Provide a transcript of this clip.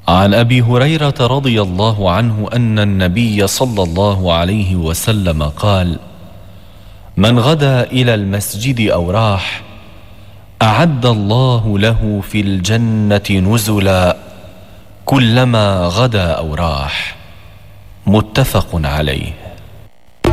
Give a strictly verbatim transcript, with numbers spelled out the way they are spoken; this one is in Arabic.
عن أبي هريرة رضي الله عنه أن النبي صلى الله عليه وسلم قال: من غدا إلى المسجد أو راح أعد الله له في الجنة نزلا كلما غدا أو راح. متفق عليه.